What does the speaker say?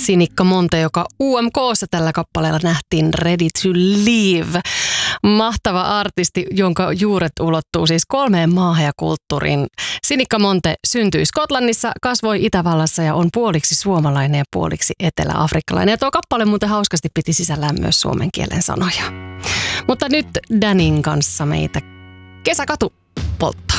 Sinikka Monte, joka UMK:ssa tällä kappaleella nähtiin Ready to Live. Mahtava artisti, jonka juuret ulottuu siis 3 maahan ja kulttuuriin. Sinikka Monte syntyi Skotlannissa, kasvoi Itävallassa ja on puoliksi suomalainen ja puoliksi etelä-afrikkalainen. Ja tuo kappale muuten hauskasti piti sisällään myös suomen kielen sanoja. Mutta nyt Danin kanssa meitä Kesäkatu polttaa.